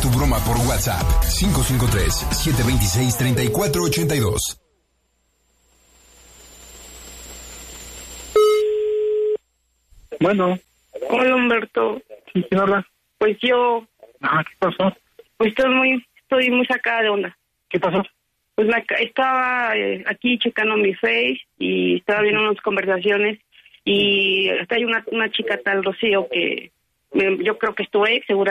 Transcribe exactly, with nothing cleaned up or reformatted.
tu broma por WhatsApp. cinco cinco tres, siete dos seis, tres cuatro ocho dos. Bueno. Hola, Humberto. Sí, ¿quién habla? Pues yo... Ah, ¿qué pasó? Pues estoy muy, estoy muy sacada de onda. ¿Qué pasó? Pues me, estaba eh, aquí checando mi Face y estaba viendo unas conversaciones y hasta hay una, una chica tal, Rocío, que me, yo creo que es tu ex, seguramente.